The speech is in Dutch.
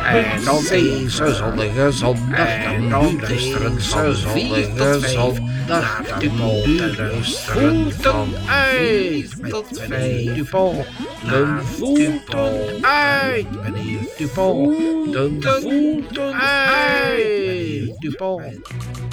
En dan deze zonnige zondag, dan luisteren ze zonnige zondag naar Dupel te luisteren van uit tot 5. Dupel, de voeten uit, meneer Dupel, de voeten uit, Dupel.